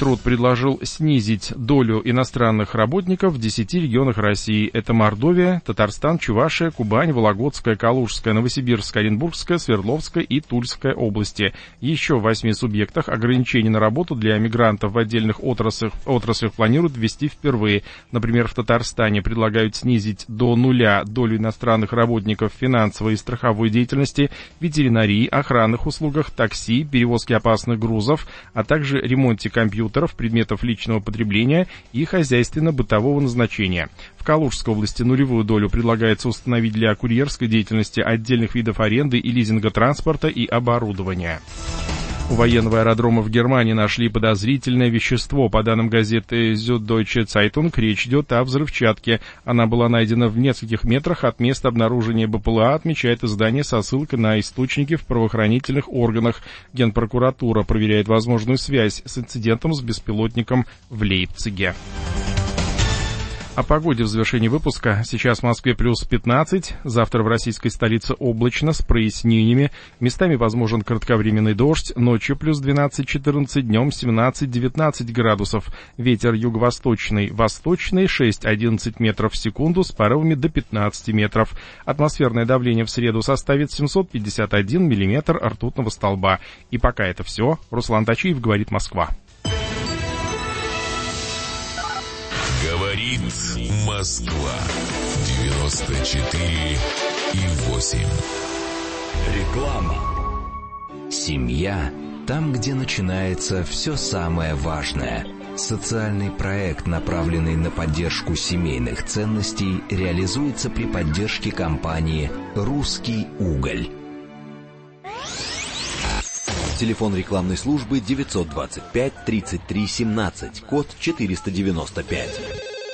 Минтруд предложил снизить долю иностранных работников в 10 регионах России. Это Мордовия, Татарстан, Чувашия, Кубань, Вологодская, Калужская, Новосибирская, Оренбургская, Свердловская и Тульская области. Еще в 8 субъектах ограничения на работу для мигрантов в отдельных отраслях планируют ввести впервые. Например, в Татарстане предлагают снизить до нуля долю иностранных работников в финансовой и страховой деятельности, ветеринарии, охранных услугах, такси, перевозке опасных грузов, а также ремонте компьютеров, предметов личного потребления и хозяйственно-бытового назначения. В Калужской области нулевую долю предлагается установить для курьерской деятельности, отдельных видов аренды и лизинга транспорта и оборудования. У военного аэродрома в Германии нашли подозрительное вещество. По данным газеты Süddeutsche Zeitung, речь идет о взрывчатке. Она была найдена в нескольких метрах от места обнаружения БПЛА, отмечает издание со ссылкой на источники в правоохранительных органах. Генпрокуратура проверяет возможную связь с инцидентом с беспилотником в Лейпциге. О погоде в завершении выпуска. Сейчас в Москве плюс 15, завтра в российской столице облачно с прояснениями. Местами возможен кратковременный дождь, ночью плюс 12-14, днем 17-19 градусов. Ветер юго-восточный, восточный 6-11 метров в секунду с порывами до 15 метров. Атмосферное давление в среду составит 751 миллиметр ртутного столба. И пока это все. Руслан Тачиев, говорит Москва. Говорит Москва, 94,8. Реклама. Семья там, где начинается все самое важное. Социальный проект, направленный на поддержку семейных ценностей, реализуется при поддержке компании «Русский уголь». Телефон рекламной службы 925-33-17, код 495.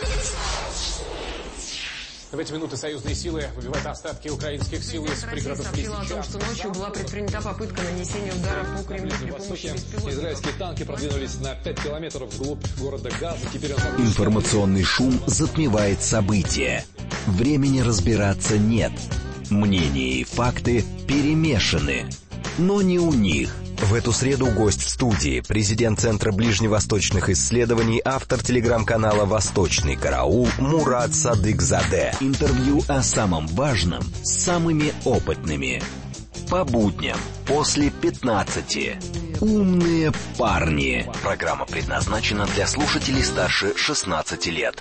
В эти минуты союзные силы выбивают остатки украинских сил из пригородов сообщила о том, что ночью была предпринята попытка нанесения удара по Кремлю при помощи беспилотников. Израильские танки продвинулись на 5 километров вглубь города Газа. Теперь Информационный шум затмевает события. Времени разбираться нет. Мнения и факты перемешаны. Но не у них. В эту среду гость в студии, президент Центра ближневосточных исследований, автор телеграм-канала «Восточный караул» Мурат Садыкзаде. Интервью о самом важном с самыми опытными. По будням после 15. Умные парни. Программа предназначена для слушателей старше 16 лет.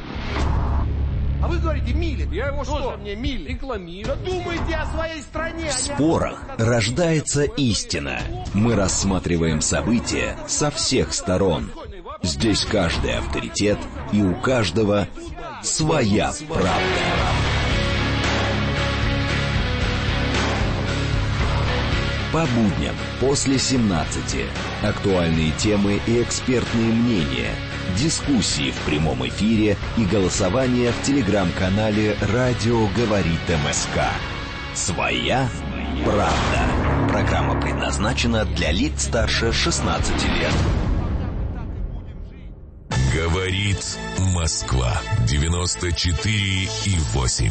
А вы говорите, Милин. Я его что? Мне Милин рекламирую. Думайте о своей стране. В спорах рождается истина. Мы рассматриваем события со всех сторон. Здесь каждый авторитет, и у каждого своя правда. По будням после 17. Актуальные темы и экспертные мнения. Дискуссии в прямом эфире и голосование в телеграм-канале «Радио говорит МСК». Своя правда. Программа предназначена для лиц старше 16 лет. Говорит Москва, 94,8.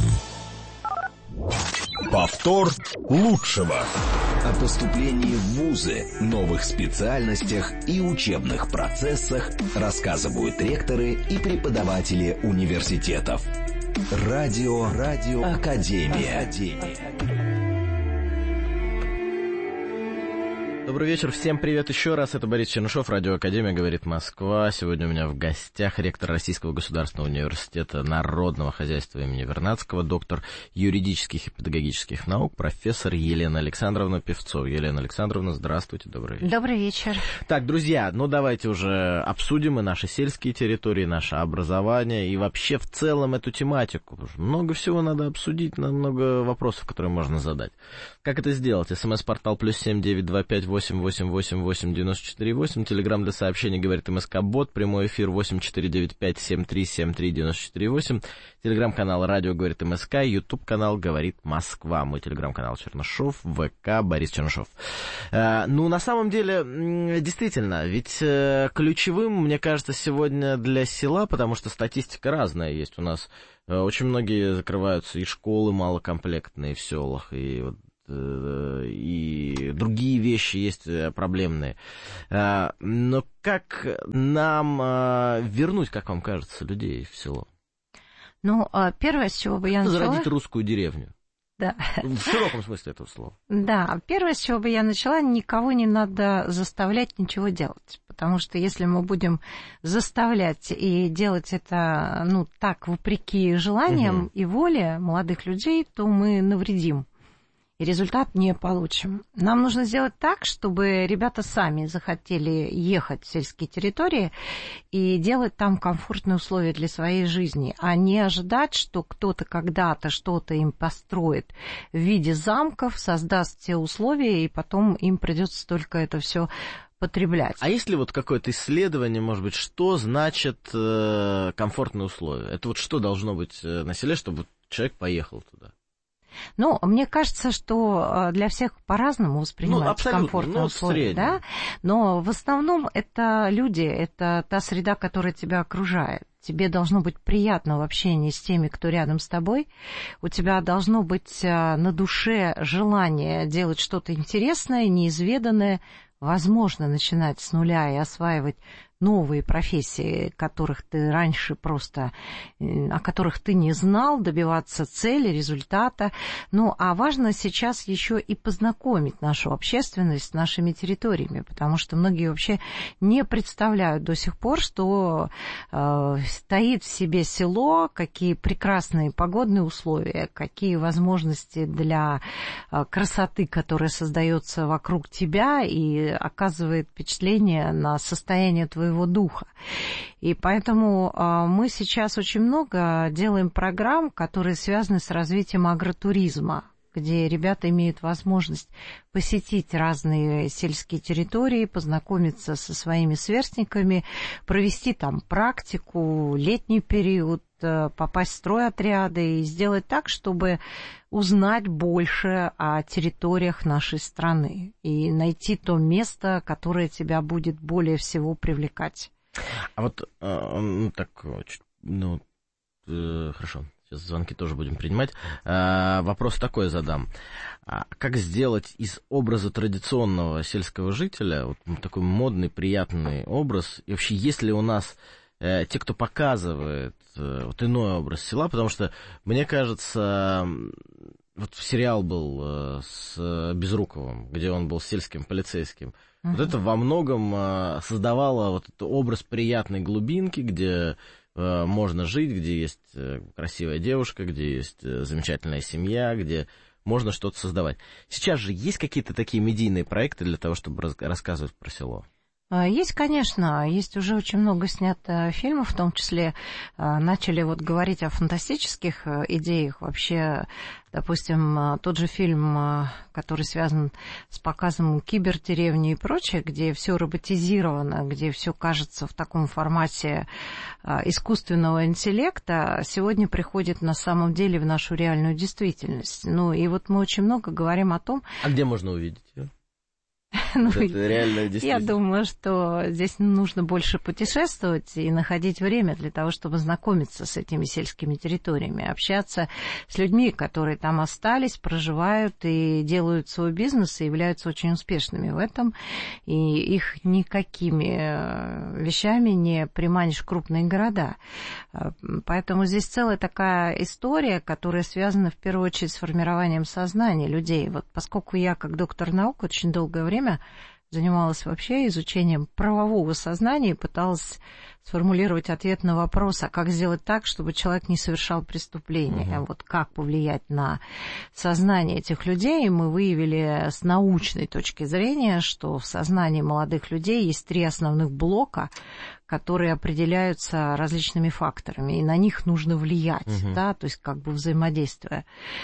Повтор лучшего. О поступлении в вузы, новых специальностях и учебных процессах рассказывают ректоры и преподаватели университетов. Радио Академия. Добрый вечер, всем привет еще раз, это Борис Чернышов, Радио Академия, говорит Москва. Сегодня у меня в гостях ректор Российского государственного университета народного хозяйства имени Вернадского, доктор юридических и педагогических наук, профессор Елена Александровна Певцова. Елена Александровна, здравствуйте, добрый вечер. Добрый вечер. Так, друзья, давайте уже обсудим и наши сельские территории, наше образование и вообще в целом эту тематику. Много всего надо обсудить, много вопросов, которые можно задать. Как это сделать? СМС-портал +7 925 888 94 Телеграм для сообщений говорит МСК-бот. Прямой эфир 8495-7373-94 Телеграм-канал Радио говорит МСК. Ютуб-канал говорит Москва. Мой телеграм-канал Чернышов. ВК Борис Чернышов. На самом деле, действительно, ведь ключевым, мне кажется, сегодня для села, потому что статистика разная есть у нас. Очень многие закрываются и школы малокомплектные в селах, и и другие вещи есть проблемные. Но как нам вернуть, как вам кажется, людей в село? Ну, первое, с чего бы я начала... Зародить русскую деревню. Да. В широком смысле этого слова. Да, первое, с чего бы я начала, никого не надо заставлять ничего делать. Потому что если мы будем заставлять и делать это, ну, так, вопреки желаниям и воле молодых людей, то мы навредим. И результат не получим. Нам нужно сделать так, чтобы ребята сами захотели ехать в сельские территории и делать там комфортные условия для своей жизни, а не ожидать, что кто-то когда-то что-то им построит в виде замков, создаст те условия, и потом им придется только это все потреблять. А есть ли вот какое-то исследование, может быть, что значит комфортные условия? Это вот что должно быть на селе, чтобы человек поехал туда? Ну, мне кажется, что для всех по-разному воспринимаются комфортные условия, да? Но в основном это люди, это та среда, которая тебя окружает. Тебе должно быть приятно в общении с теми, кто рядом с тобой. У тебя должно быть на душе желание делать что-то интересное, неизведанное, возможно, начинать с нуля и осваивать новые профессии, которых ты раньше просто, о которых ты не знал, добиваться цели, результата. Ну, а важно сейчас еще и познакомить нашу общественность с нашими территориями, потому что многие вообще не представляют до сих пор, что стоит в себе село, какие прекрасные погодные условия, какие возможности для красоты, которая создается вокруг тебя и оказывает впечатление на состояние твоего духа. И поэтому мы сейчас очень много делаем программ, которые связаны с развитием агротуризма, где ребята имеют возможность посетить разные сельские территории, познакомиться со своими сверстниками, провести там практику, летний период, попасть в стройотряды и сделать так, чтобы узнать больше о территориях нашей страны и найти то место, которое тебя будет более всего привлекать. А вот хорошо. Сейчас звонки тоже будем принимать. Вопрос такой задам. Как сделать из образа традиционного сельского жителя вот такой модный, приятный образ? И вообще, есть ли у нас те, кто показывает вот иной образ села? Потому что, мне кажется, вот сериал был с Безруковым, где он был сельским полицейским. Вот это во многом создавало вот этот образ приятной глубинки, где можно жить, где есть красивая девушка, где есть замечательная семья, где можно что-то создавать. Сейчас же есть какие-то такие медийные проекты для того, чтобы рассказывать про село? Есть, конечно, есть уже очень много снято фильмов, в том числе начали вот говорить о фантастических идеях. Вообще, допустим, тот же фильм, который связан с показом кибердеревни и прочее, где все роботизировано, где все кажется в таком формате искусственного интеллекта, сегодня приходит на самом деле в нашу реальную действительность. Ну и вот мы очень много говорим о том... А где можно увидеть ее? Ну, это реально я думаю, что здесь нужно больше путешествовать и находить время для того, чтобы знакомиться с этими сельскими территориями, общаться с людьми, которые там остались, проживают и делают свой бизнес и являются очень успешными в этом. И их никакими вещами не приманишь в крупные города. Поэтому здесь целая такая история, которая связана в первую очередь с формированием сознания людей. Вот поскольку я, как доктор наук, очень долгое время занималась вообще изучением правового сознания и пыталась сформулировать ответ на вопрос, а как сделать так, чтобы человек не совершал преступления, вот как повлиять на сознание этих людей. Мы выявили с научной точки зрения, что в сознании молодых людей есть 3 основных блока, которые определяются различными факторами, и на них нужно влиять, да, то есть как бы взаимодействуя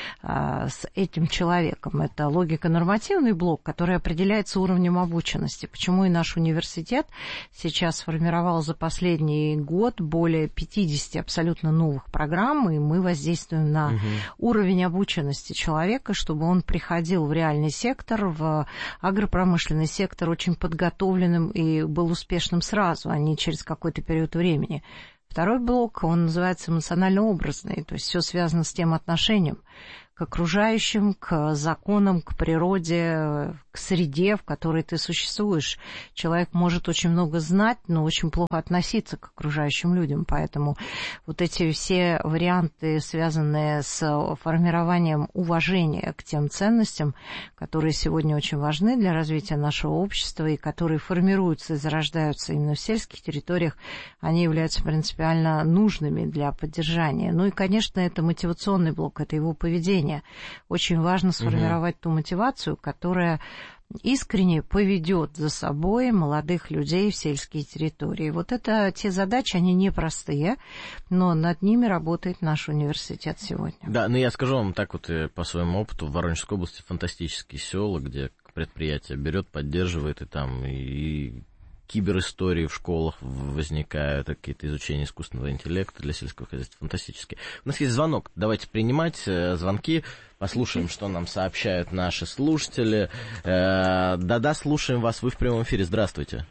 с этим человеком. Это логико-нормативный блок, который определяется уровнем обученности. Почему и наш университет сейчас сформировал за последний год более 50 абсолютно новых программ, и мы воздействуем на уровень обученности человека, чтобы он приходил в реальный сектор, в агропромышленный сектор очень подготовленным и был успешным сразу, а не через какой-то период времени. Второй блок, он называется эмоционально-образный, то есть все связано с тем отношением, к окружающим, к законам, к природе, к среде, в которой ты существуешь. Человек может очень много знать, но очень плохо относиться к окружающим людям. Поэтому вот эти все варианты, связанные с формированием уважения к тем ценностям, которые сегодня очень важны для развития нашего общества и которые формируются и зарождаются именно в сельских территориях, они являются принципиально нужными для поддержания. Ну и, конечно, это мотивационный блок, это его поведение. Очень важно сформировать ту мотивацию, которая искренне поведет за собой молодых людей в сельские территории. Вот это те задачи, они непростые, но над ними работает наш университет сегодня. Да, но я скажу вам так вот по своему опыту, в Воронежской области фантастические села, где предприятие берет, поддерживает, и там и киберистории в школах возникают, какие-то изучения искусственного интеллекта для сельского хозяйства. Фантастически. У нас есть звонок. Давайте принимать звонки. Послушаем, что нам сообщают наши слушатели. Да-да, слушаем вас. Вы в прямом эфире. Здравствуйте.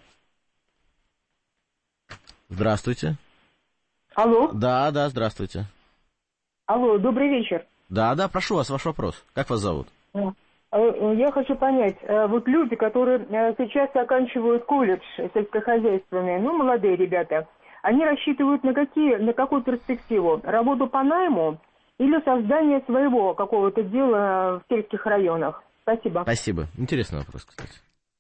Здравствуйте. Алло. Да, здравствуйте. Алло, добрый вечер. Да, прошу вас, ваш вопрос. Как вас зовут? Я хочу понять, вот люди, которые сейчас оканчивают колледж сельскохозяйственный, молодые ребята, они рассчитывают на какую перспективу? Работу по найму или создание своего какого-то дела в сельских районах? Спасибо. Спасибо. Интересный вопрос, кстати.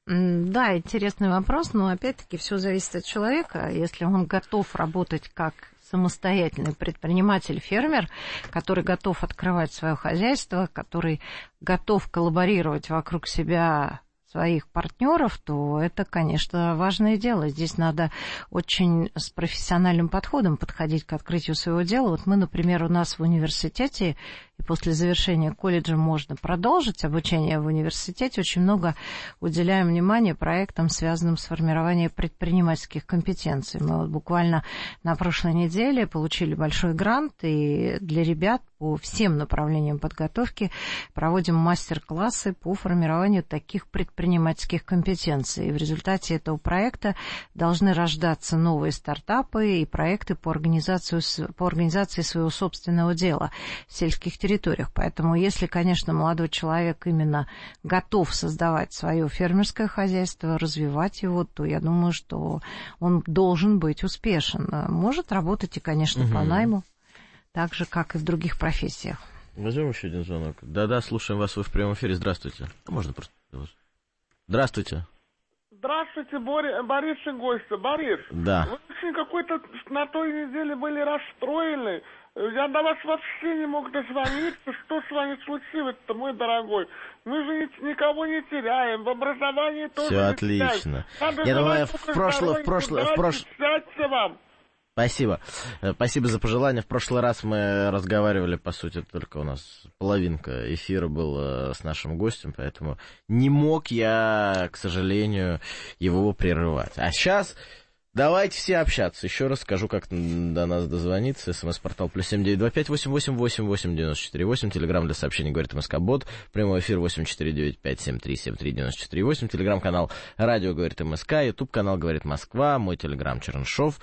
Да, интересный вопрос, но опять-таки все зависит от человека. Если он готов работать как самостоятельный предприниматель, фермер, который готов открывать свое хозяйство, который готов коллаборировать вокруг себя своих партнеров, то это, конечно, важное дело. Здесь надо очень с профессиональным подходом подходить к открытию своего дела. Вот мы, например, у нас в университете, и после завершения колледжа можно продолжить обучение в университете, очень много уделяем внимания проектам, связанным с формированием предпринимательских компетенций. Мы вот буквально на прошлой неделе получили большой грант, и для ребят по всем направлениям подготовки проводим мастер-классы по формированию таких предпринимательских компетенций. И в результате этого проекта должны рождаться новые стартапы и проекты по организации своего собственного дела в сельских территориях. Поэтому если, конечно, молодой человек именно готов создавать свое фермерское хозяйство, развивать его, то я думаю, что он должен быть успешен. Может работать и, конечно, по найму, так же, как и в других профессиях. Возьмем еще один звонок. Да, слушаем вас, вы в прямом эфире. Здравствуйте. Можно просто... Здравствуйте. Здравствуйте, Борис и гости. Борис, да. Вы очень какой-то на той неделе были расстроены. Я до вас вообще не мог дозвониться. Что с вами случилось-то, мой дорогой? Мы же никого не теряем. В образовании тоже все отлично. Я думаю, в прошлый... Счастья вам. Спасибо. Спасибо за пожелания. В прошлый раз мы разговаривали, по сути, только у нас половинка эфира была с нашим гостем, поэтому не мог я, к сожалению, его прерывать. А сейчас давайте все общаться. Еще раз скажу, как до нас дозвониться. СМС-портал +7 925 888 894 8. Телеграм для сообщений говорит МСК-бот. Прямой эфир 8495 73 73 94 8. Телеграм-канал Радио говорит МСК. Ютуб-канал говорит Москва. Мой телеграм Чернышов.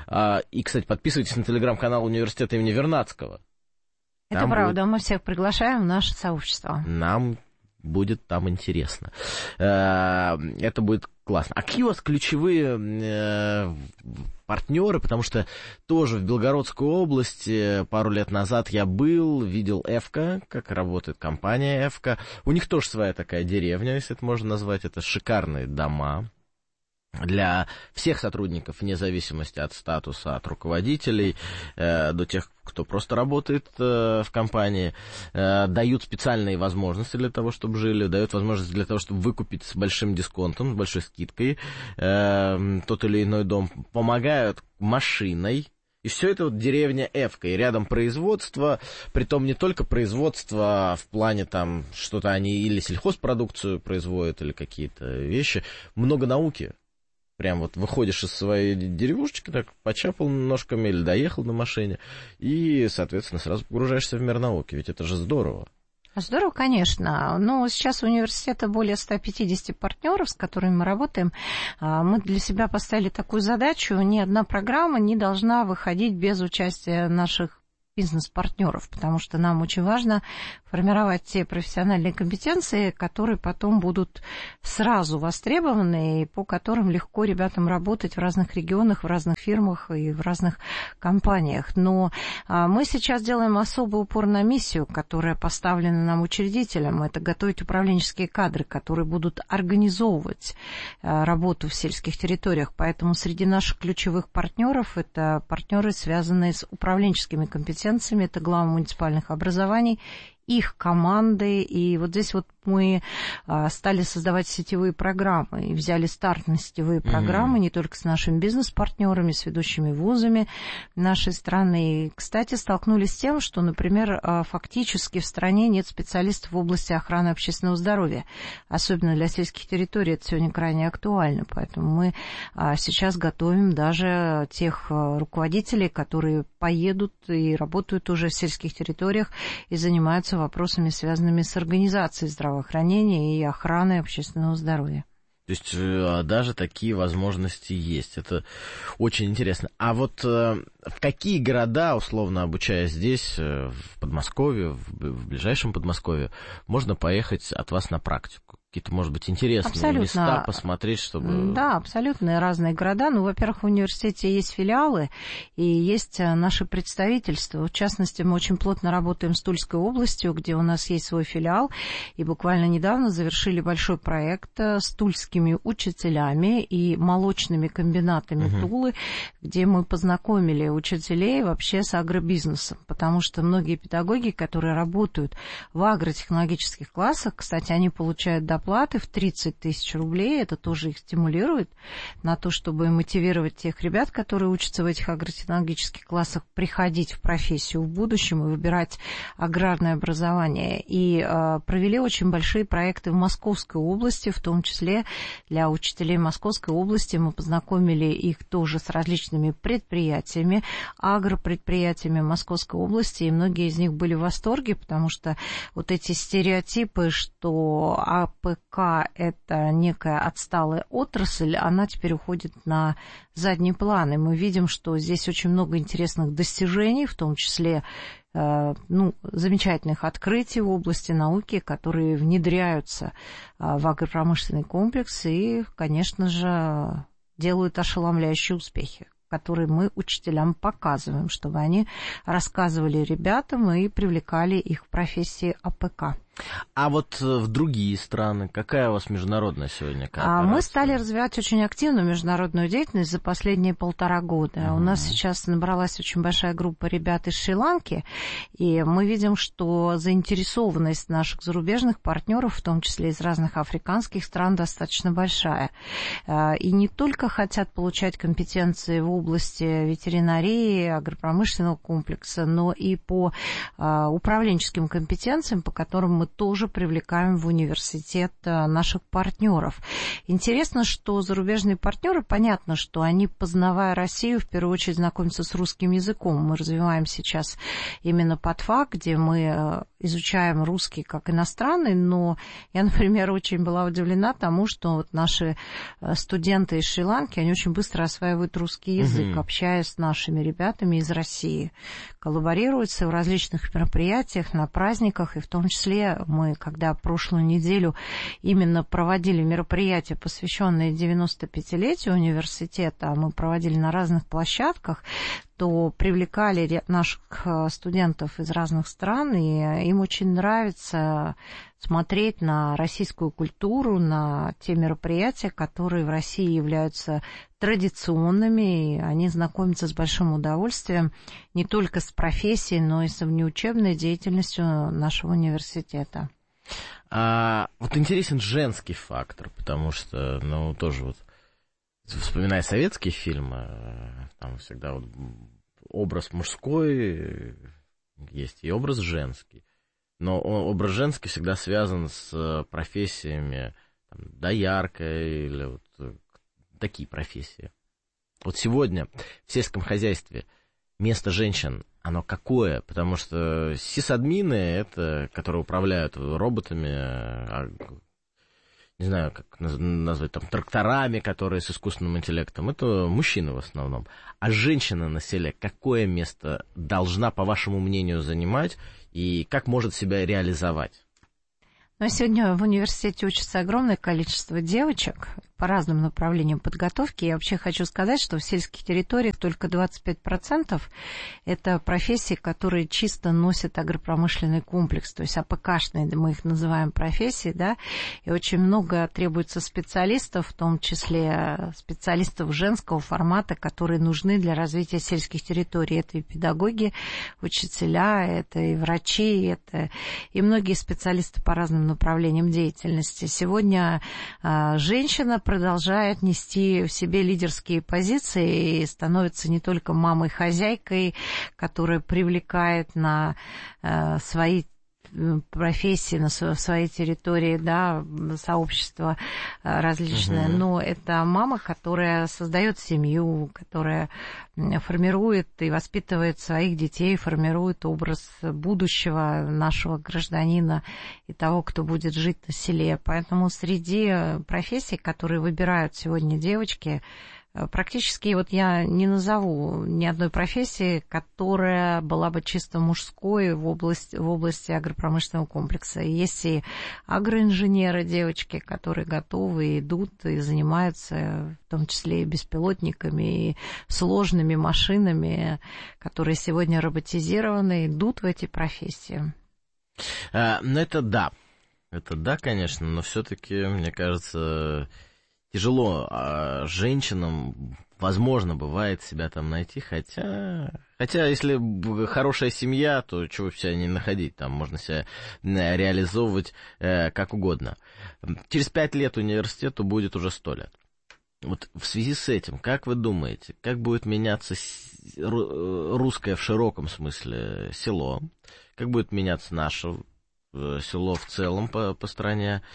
И, кстати, подписывайтесь на телеграм-канал университета имени Вернадского. Это правда, мы всех приглашаем в наше сообщество. Нам будет там интересно. Это будет классно. А какие у вас ключевые партнеры? Потому что тоже в Белгородской области пару лет назад я был, видел ЭФКО, как работает компания ЭФКО. У них тоже своя такая деревня, если это можно назвать. Это шикарные дома для всех сотрудников, вне зависимости от статуса, от руководителей до тех, кто просто работает в компании, дают специальные возможности для того, чтобы жили, дают возможность для того, чтобы выкупить с большим дисконтом, с большой скидкой тот или иной дом, помогают машиной. И все это вот деревня ЭФКО, и рядом производство, притом не только производство в плане там что-то они или сельхозпродукцию производят, или какие-то вещи, много науки. Прям вот выходишь из своей деревушечки, так почапал ножками или доехал на машине, и, соответственно, сразу погружаешься в мир науки. Ведь это же здорово. Здорово, конечно. Но сейчас у университета более 150 партнеров, с которыми мы работаем. Мы для себя поставили такую задачу: ни одна программа не должна выходить без участия наших бизнес-партнеров, потому что нам очень важно формировать те профессиональные компетенции, которые потом будут сразу востребованы и по которым легко ребятам работать в разных регионах, в разных фирмах и в разных компаниях. Но мы сейчас делаем особый упор на миссию, которая поставлена нам учредителем. Это готовить управленческие кадры, которые будут организовывать работу в сельских территориях. Поэтому среди наших ключевых партнеров это партнеры, связанные с управленческими компетенциями, это главы муниципальных образований, их команды, и вот здесь вот мы стали создавать сетевые программы, и взяли старт на сетевые программы не только с нашими бизнес-партнерами, с ведущими вузами нашей страны. И, кстати, столкнулись с тем, что, например, фактически в стране нет специалистов в области охраны общественного здоровья, особенно для сельских территорий, это сегодня крайне актуально, поэтому мы сейчас готовим даже тех руководителей, которые поедут и работают уже в сельских территориях и занимаются вопросами, связанными с организацией здравоохранения и охраной общественного здоровья. То есть даже такие возможности есть. Это очень интересно. А вот в какие города, условно обучаясь здесь, в Подмосковье, в ближайшем Подмосковье, можно поехать от вас на практику? Какие-то, может быть, интересные места посмотреть, чтобы... Да, абсолютно разные города. Ну, во-первых, в университете есть филиалы и есть наши представительства. В частности, мы очень плотно работаем с Тульской областью, где у нас есть свой филиал. И буквально недавно завершили большой проект с тульскими учителями и молочными комбинатами Тулы, где мы познакомили учителей вообще с агробизнесом. Потому что многие педагоги, которые работают в агротехнологических классах, кстати, они получают доплаты в 30 тысяч рублей, это тоже их стимулирует на то, чтобы мотивировать тех ребят, которые учатся в этих агротехнологических классах, приходить в профессию в будущем и выбирать аграрное образование. И провели очень большие проекты в Московской области, в том числе для учителей Московской области. Мы познакомили их тоже с различными предприятиями, агропредприятиями Московской области, и многие из них были в восторге, потому что вот эти стереотипы, что АПК – это некая отсталая отрасль, она теперь уходит на задний план. И мы видим, что здесь очень много интересных достижений, в том числе замечательных открытий в области науки, которые внедряются в агропромышленный комплекс и, конечно же, делают ошеломляющие успехи, которые мы учителям показываем, чтобы они рассказывали ребятам и привлекали их в профессии АПК. А вот в другие страны, какая у вас международная сегодня кооперация? Мы стали развивать очень активную международную деятельность за последние 1,5 года. У нас сейчас набралась очень большая группа ребят из Шри-Ланки, и мы видим, что заинтересованность наших зарубежных партнеров, в том числе из разных африканских стран, достаточно большая. И не только хотят получать компетенции в области ветеринарии, агропромышленного комплекса, но и по управленческим компетенциям, по которым мы тоже привлекаем в университет наших партнеров. Интересно, что зарубежные партнеры, понятно, что они, познавая Россию, в первую очередь знакомятся с русским языком. Мы развиваем сейчас именно подфак, где мы изучаем русский как иностранный, но я, например, очень была удивлена тому, что вот наши студенты из Шри-Ланки, они очень быстро осваивают русский язык, общаясь с нашими ребятами из России, коллаборируются в различных мероприятиях, на праздниках, и в том числе мы, когда прошлую неделю именно проводили мероприятия, посвященные 95-летию университета, мы проводили на разных площадках, то привлекали наших студентов из разных стран, и им очень нравится смотреть на российскую культуру, на те мероприятия, которые в России являются традиционными, и они знакомятся с большим удовольствием не только с профессией, но и с внеучебной деятельностью нашего университета. Вот интересен женский фактор, потому что, тоже вот, вспоминая советские фильмы, там всегда вот образ мужской есть и образ женский. Но образ женский всегда связан с профессиями доярка или вот такие профессии. Вот сегодня в сельском хозяйстве место женщин, оно какое? Потому что сисадмины, это, которые управляют роботами, не знаю, как назвать, там, тракторами, которые с искусственным интеллектом, это мужчины в основном. А женщина на селе какое место должна, по вашему мнению, занимать и как может себя реализовать? Но сегодня в университете учится огромное количество девочек по разным направлениям подготовки. Я вообще хочу сказать, что в сельских территориях только 25% это профессии, которые чисто носят агропромышленный комплекс, то есть АПКшные, мы их называем профессии, да, и очень много требуется специалистов, в том числе специалистов женского формата, которые нужны для развития сельских территорий. Это и педагоги, учителя, это и врачи, это и многие специалисты по разным направлениям деятельности. Сегодня женщина продолжает нести в себе лидерские позиции и становится не только мамой-хозяйкой, которая привлекает на свои профессии, на своей территории, да, сообщество различное, но это мама, которая создает семью, которая формирует и воспитывает своих детей, формирует образ будущего нашего гражданина и того, кто будет жить на селе. Поэтому среди профессий, которые выбирают сегодня девочки, практически вот я не назову ни одной профессии, которая была бы чисто мужской в области агропромышленного комплекса. Есть и агроинженеры, девочки, которые готовы, идут и занимаются, в том числе и беспилотниками, и сложными машинами, которые сегодня роботизированы, идут в эти профессии. Ну, это да, конечно, но все-таки, мне кажется, тяжело женщинам, возможно, бывает себя там найти, хотя если хорошая семья, то чего себя не находить, там можно себя реализовывать как угодно. Через 5 лет университету будет уже 100 лет. Вот в связи с этим, как вы думаете, как будет меняться русское в широком смысле село, как будет меняться наше село в целом по стране,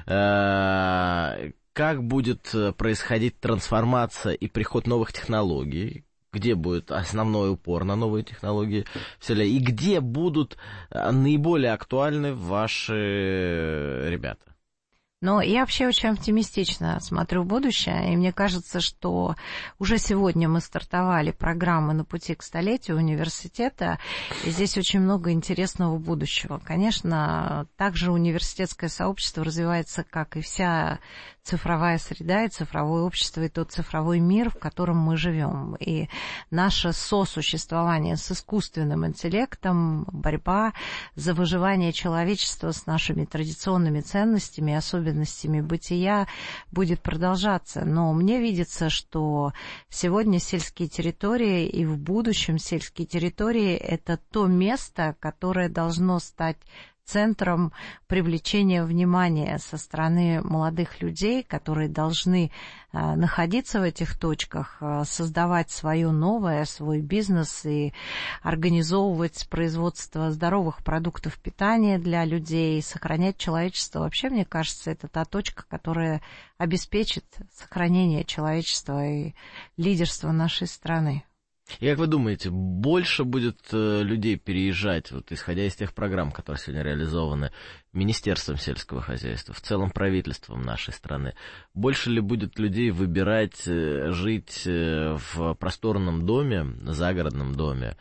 как будет происходить трансформация и приход новых технологий, где будет основной упор на новые технологии в селе, и где будут наиболее актуальны ваши ребята? Но я вообще очень оптимистично смотрю в будущее, и мне кажется, что уже сегодня мы стартовали программы на пути к столетию университета, и здесь очень много интересного будущего. Конечно, также университетское сообщество развивается, как и вся цифровая среда, и цифровое общество, и тот цифровой мир, в котором мы живем. И наше сосуществование с искусственным интеллектом, борьба за выживание человечества с нашими традиционными ценностями, особенностями бытия будет продолжаться. Но мне видится, что сегодня сельские территории и в будущем сельские территории – это то место, которое должно стать центром привлечения внимания со стороны молодых людей, которые должны находиться в этих точках, создавать свое новое, свой бизнес и организовывать производство здоровых продуктов питания для людей, сохранять человечество. Вообще, мне кажется, это та точка, которая обеспечит сохранение человечества и лидерство нашей страны. И как вы думаете, больше будет людей переезжать, вот исходя из тех программ, которые сегодня реализованы Министерством сельского хозяйства, в целом правительством нашей страны, больше ли будет людей выбирать жить в просторном доме, загородном доме,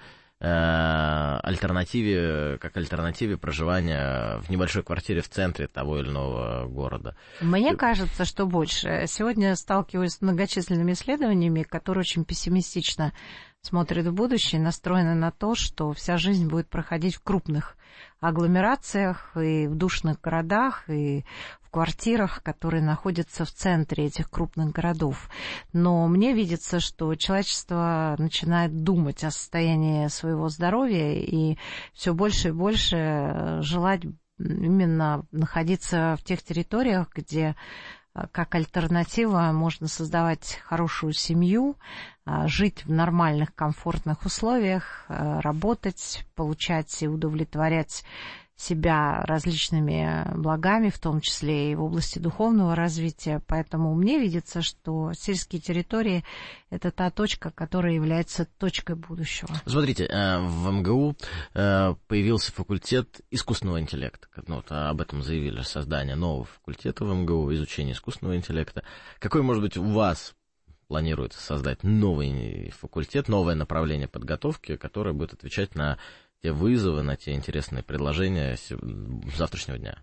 как альтернативе проживания в небольшой квартире в центре того или иного города? Мне кажется, что больше. Сегодня сталкиваюсь с многочисленными исследованиями, которые очень пессимистично смотрят в будущее, настроены на то, что вся жизнь будет проходить в крупных агломерациях и в душных городах, и в квартирах, которые находятся в центре этих крупных городов. Но мне видится, что человечество начинает думать о состоянии своего здоровья и все больше и больше желать именно находиться в тех территориях, где как альтернатива можно создавать хорошую семью, жить в нормальных, комфортных условиях, работать, получать и удовлетворять себя различными благами, в том числе и в области духовного развития. Поэтому мне видится, что сельские территории – это та точка, которая является точкой будущего. Смотрите, в МГУ появился факультет искусственного интеллекта. Ну, вот об этом заявили, создание нового факультета в МГУ, изучение искусственного интеллекта. Какой, может быть, у вас планируется создать новый факультет, новое направление подготовки, которое будет отвечать на те вызовы, на те интересные предложения завтрашнего дня?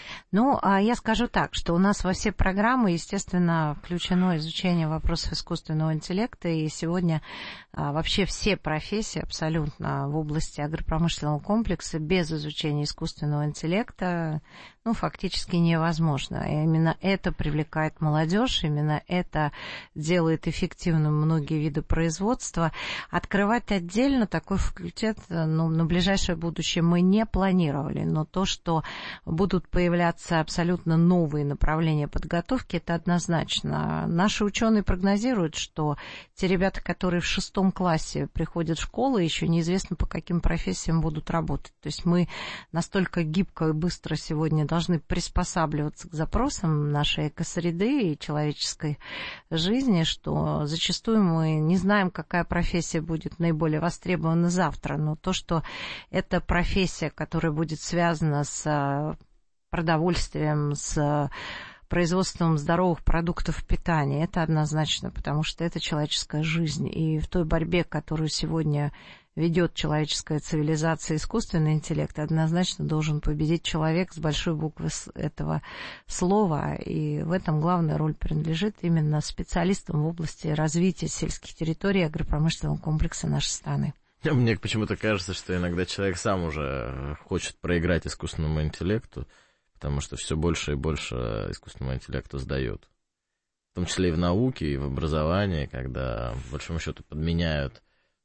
Ну, я скажу так, что у нас во все программы, естественно, включено изучение вопросов искусственного интеллекта, и сегодня вообще все профессии абсолютно в области агропромышленного комплекса без изучения искусственного интеллекта, ну, фактически невозможно. И именно это привлекает молодежь, именно это делает эффективным многие виды производства. Открывать отдельно такой факультет, ну, на ближайшее будущее мы не планировали, но то, что будут появляться абсолютно новые направления подготовки, это однозначно. Наши ученые прогнозируют, что те ребята, которые в 6 классе приходят в школу, еще неизвестно, по каким профессиям будут работать. То есть мы настолько гибко и быстро сегодня должны приспосабливаться к запросам нашей экосреды и человеческой жизни, что зачастую мы не знаем, какая профессия будет наиболее востребована завтра. Но то, что эта профессия, которая будет связана с продовольствием, с производством здоровых продуктов питания, это однозначно, потому что это человеческая жизнь. И в той борьбе, которую сегодня ведет человеческая цивилизация, искусственный интеллект, однозначно должен победить человек с большой буквы этого слова. И в этом главная роль принадлежит именно специалистам в области развития сельских территорий и агропромышленного комплекса нашей страны. Мне почему-то кажется, что иногда человек сам уже хочет проиграть искусственному интеллекту, потому что все больше и больше искусственного интеллекта сдает. В том числе и в науке, и в образовании, когда, по большому счету, подменяют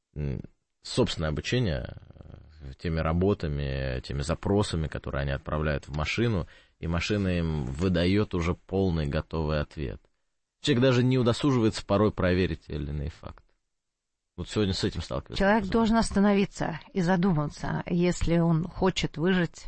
собственное обучение теми работами, теми запросами, которые они отправляют в машину, и машина им выдает уже полный готовый ответ. Человек даже не удосуживается порой проверить те или иные факты. Вот сегодня с этим сталкивается. Человек должен остановиться и задуматься, если он хочет выжить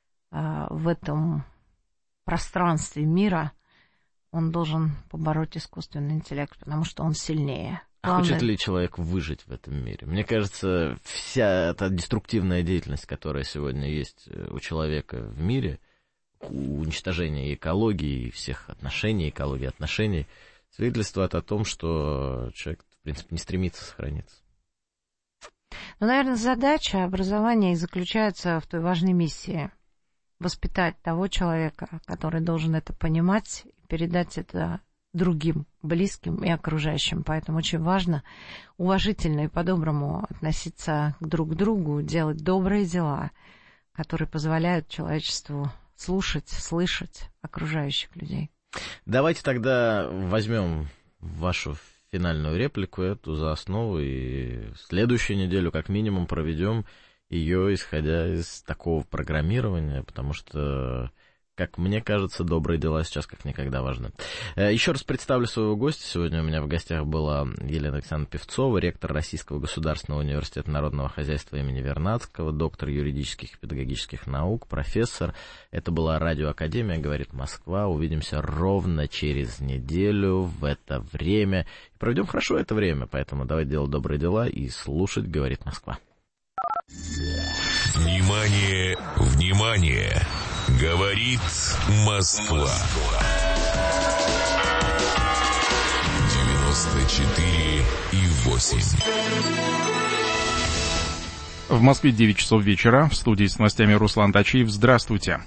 в этом пространстве мира, он должен побороть искусственный интеллект, потому что он сильнее. А хочет ли человек выжить в этом мире? Мне кажется, вся эта деструктивная деятельность, которая сегодня есть у человека в мире, уничтожение экологии и всех отношений, экологии отношений, свидетельствует о том, что человек, в принципе, не стремится сохраниться. Ну, наверное, задача образования и заключается в той важной миссии — воспитать того человека, который должен это понимать, и передать это другим, близким и окружающим. Поэтому очень важно уважительно и по-доброму относиться друг к другу, делать добрые дела, которые позволяют человечеству слушать, слышать окружающих людей. Давайте тогда возьмем вашу финальную реплику эту за основу и следующую неделю как минимум проведем ее, исходя из такого программирования, потому что, как мне кажется, добрые дела сейчас как никогда важны. Еще раз представлю своего гостя. Сегодня у меня в гостях была Елена Александровна Певцова, ректор Российского государственного университета народного хозяйства имени Вернадского, доктор юридических и педагогических наук, профессор. Это была радиоакадемия «Говорит Москва». Увидимся ровно через неделю в это время. И проведем хорошо это время, поэтому давайте делать добрые дела и слушать «Говорит Москва». Внимание, внимание! Говорит Москва. 94,8. В Москве 9 часов вечера. В студии с новостями Руслан Тачиев. Здравствуйте.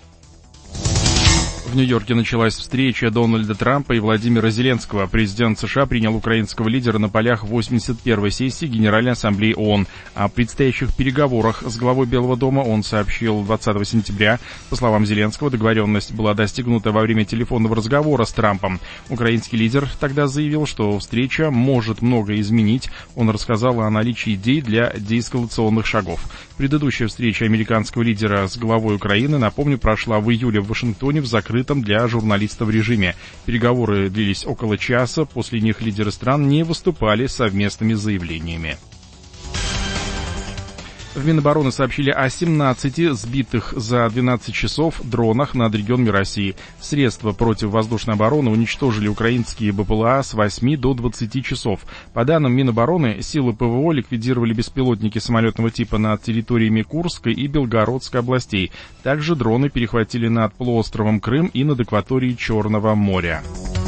В Нью-Йорке началась встреча Дональда Трампа и Владимира Зеленского. Президент США принял украинского лидера на полях 81-й сессии Генеральной Ассамблеи ООН. О предстоящих переговорах с главой Белого дома он сообщил 20 сентября. По словам Зеленского, договоренность была достигнута во время телефонного разговора с Трампом. Украинский лидер тогда заявил, что встреча может многое изменить. Он рассказал о наличии идей для деэскалационных шагов. Предыдущая встреча американского лидера с главой Украины, напомню, прошла в июле в Вашингтоне в закрытом для журналистов режиме. Переговоры длились около часа, после них лидеры стран не выступали с совместными заявлениями. В Минобороны сообщили о 17 сбитых за 12 часов дронах над регионами России. Средства противовоздушной обороны уничтожили украинские БПЛА с 8 до 20 часов. По данным Минобороны, силы ПВО ликвидировали беспилотники самолетного типа над территориями Курской и Белгородской областей. Также дроны перехватили над полуостровом Крым и над акваторией Черного моря.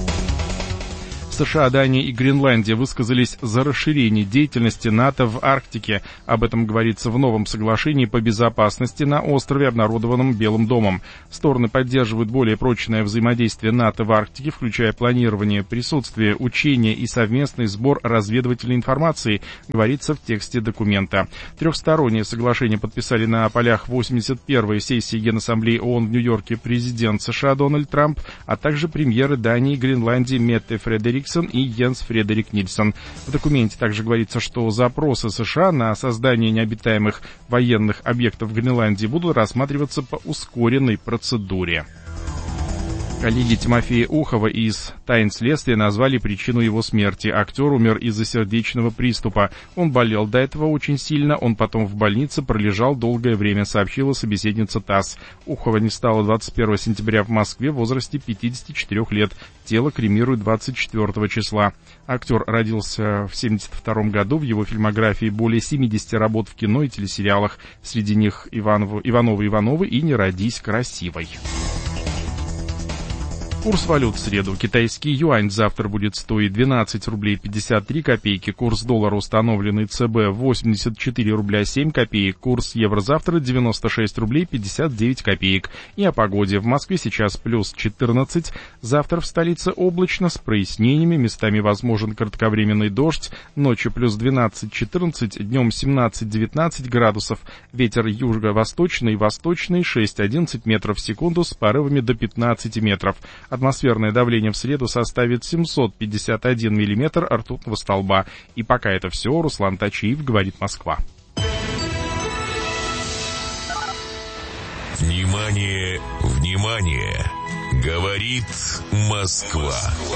США, Дания и Гренландия высказались за расширение деятельности НАТО в Арктике. Об этом говорится в новом соглашении по безопасности на острове, обнародованном Белым домом. Стороны поддерживают более прочное взаимодействие НАТО в Арктике, включая планирование, присутствие, учения и совместный сбор разведывательной информации, говорится в тексте документа. Трехстороннее соглашение подписали на полях 81-й сессии Генассамблеи ООН в Нью-Йорке президент США Дональд Трамп, а также премьеры Дании и Гренландии Метте Фредериксон и Йенс Фредерик Нильсон. В документе также говорится, что запросы США на создание необитаемых военных объектов в Гренландии будут рассматриваться по ускоренной процедуре. Коллеги Тимофея Ухова из «Тайн следствия» назвали причину его смерти. Актер умер из-за сердечного приступа. Он болел до этого очень сильно, он потом в больнице пролежал долгое время, сообщила собеседница ТАСС. Ухова не стало 21 сентября в Москве в возрасте 54 лет. Тело кремируют 24 числа. Актер родился в 1972 году. В его фильмографии более 70 работ в кино и телесериалах. Среди них «Ивановы и «Не родись красивой». Курс валют в среду. Китайский юань завтра будет стоить 12 рублей 53 копейки. Курс доллара, установленный ЦБ, 84 рубля 7 копеек. Курс евро завтра 96 рублей 59 копеек. И о погоде. В Москве сейчас плюс 14. Завтра в столице облачно с прояснениями. Местами возможен кратковременный дождь. Ночью плюс 12-14, днем 17-19 градусов. Ветер юго-восточный, восточный 6-11 метров в секунду с порывами до 15 метров. Атмосферное давление в среду составит 751 миллиметр ртутного столба. И пока это все, Руслан Тачиев, говорит Москва. Внимание, внимание! Говорит Москва.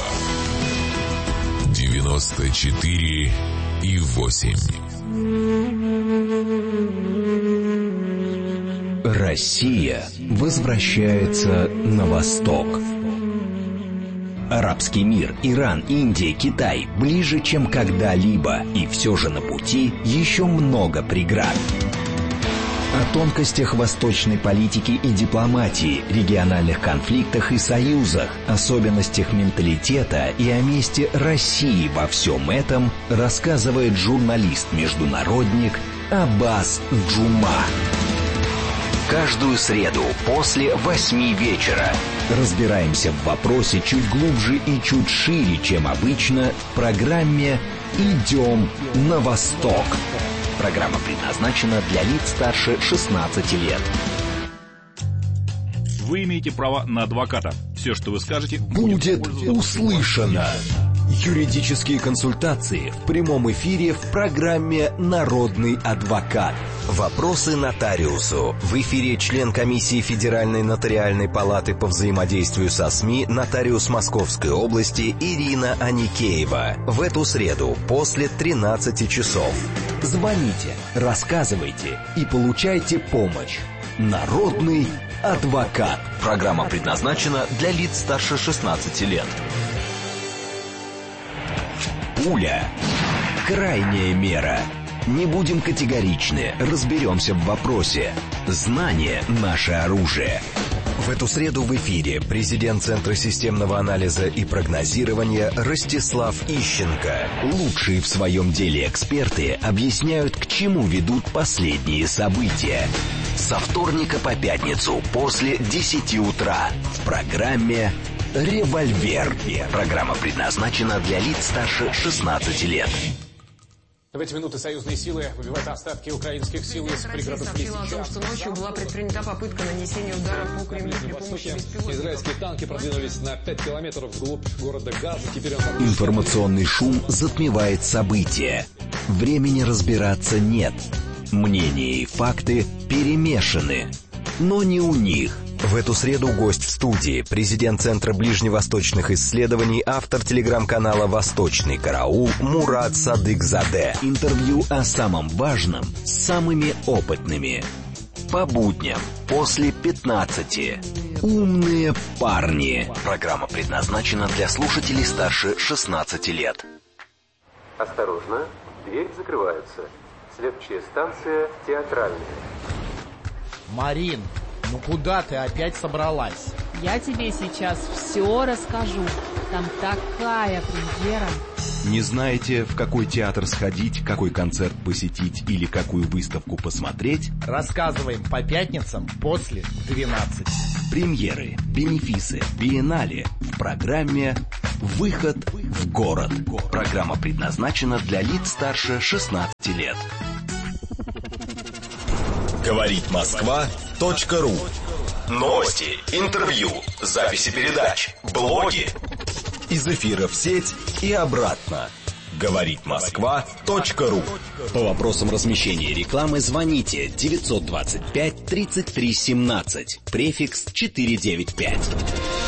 94,8. Россия возвращается на восток. Арабский мир, Иран, Индия, Китай ближе, чем когда-либо. И все же на пути еще много преград. О тонкостях восточной политики и дипломатии, региональных конфликтах и союзах, особенностях менталитета и о месте России во всем этом рассказывает журналист-международник Аббас Джума. Каждую среду после 8 вечера разбираемся в вопросе чуть глубже и чуть шире, чем обычно, в программе «Идем на восток». Программа предназначена для лиц старше 16 лет. Вы имеете право на адвоката. Все, что вы скажете, будет услышано. Юридические консультации в прямом эфире в программе «Народный адвокат». Вопросы нотариусу. В эфире член комиссии Федеральной нотариальной палаты по взаимодействию со СМИ, нотариус Московской области Ирина Аникеева. В эту среду после 13 часов. Звоните, рассказывайте и получайте помощь. Народный адвокат. Программа предназначена для лиц старше 16 лет. Пуля. Крайняя мера. Не будем категоричны, разберемся в вопросе. Знание – наше оружие. В эту среду в эфире президент Центра системного анализа и прогнозирования Ростислав Ищенко. Лучшие в своем деле эксперты объясняют, к чему ведут последние события. Со вторника по пятницу после 10 утра в программе «Револьвер». Программа предназначена для лиц старше 16 лет. В эти минуты союзные силы выбивают остатки украинских сил из пригородов Лисичанска. Сообщила о том, что ночью была предпринята попытка нанесения удара по Кремлю при помощи беспилотников. Израильские танки продвинулись на 5 километров вглубь города Газа. Теперь Информационный шум затмевает события. Времени разбираться нет. Мнения и факты перемешаны. Но не у них. В эту среду гость в студии, президент Центра ближневосточных исследований, автор телеграм-канала «Восточный караул» Мурат Садыкзаде. Интервью о самом важном с самыми опытными. По будням после 15. «Умные парни». Программа предназначена для слушателей старше 16 лет. Осторожно, дверь закрывается. Следующая станция театральная. Марин, ну куда ты опять собралась? Я тебе сейчас все расскажу. Там такая премьера. Не знаете, в какой театр сходить, какой концерт посетить или какую выставку посмотреть? Рассказываем по пятницам после 12. Премьеры, бенефисы, биеннале в программе «Выход в город». Программа предназначена для лиц старше 16 лет. Говорит Москва.ру. Новости, интервью, записи передач, блоги. Из эфира в сеть и обратно. Говорит Москва.ру. По вопросам размещения рекламы звоните 925 33 17, префикс 495.